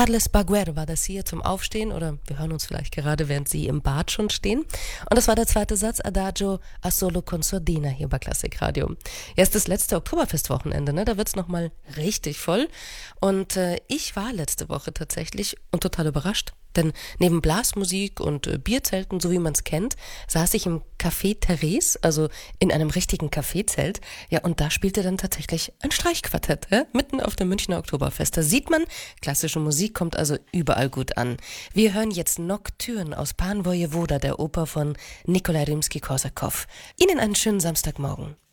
Carles Baguer war das hier zum Aufstehen oder wir hören uns vielleicht gerade, während Sie im Bad schon stehen. Und das war der zweite Satz, Adagio a solo con sordina hier bei Klassikradio. Ja, ist das letzte Oktoberfestwochenende, ne? Da wird's nochmal richtig voll. Und ich war letzte Woche tatsächlich und total überrascht. Denn neben Blasmusik und Bierzelten, so wie man es kennt, saß ich im Café Therese, also in einem richtigen Cafézelt. Ja, und da spielte dann tatsächlich ein Streichquartett, mitten auf dem Münchner Oktoberfest. Da sieht man, klassische Musik kommt also überall gut an. Wir hören jetzt Nocturne aus Pan Wojewoda, der Oper von Nikolai Rimski-Korsakow. Ihnen einen schönen Samstagmorgen.